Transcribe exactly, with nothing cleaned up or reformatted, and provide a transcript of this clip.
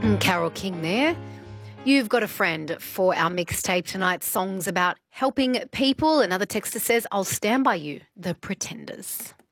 Mm, Carol King there. You've got a friend for our mixtape tonight, songs about helping people. Another texter says, I'll stand by you, The Pretenders.